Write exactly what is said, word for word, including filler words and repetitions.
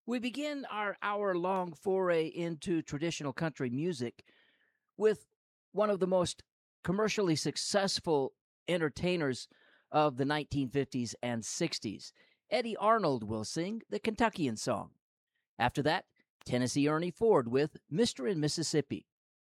We begin our hour long foray into traditional country music with one of the most commercially successful entertainers of the nineteen fifties and sixties. Eddie Arnold will sing the Kentuckian Song. After that, Tennessee Ernie Ford with Mister and Mississippi.